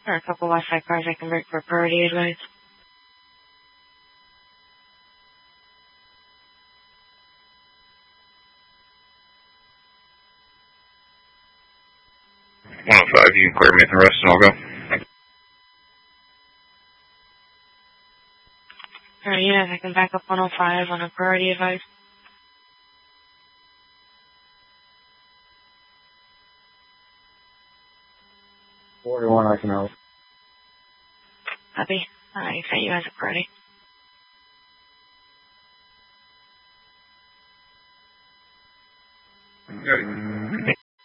There are a couple West Side cars I can break for priority advice. You can clear me the rest and I'll go. Alright, yeah, I can back up 105 on a priority advice. I can help. Copy. I set you as a priority. Good.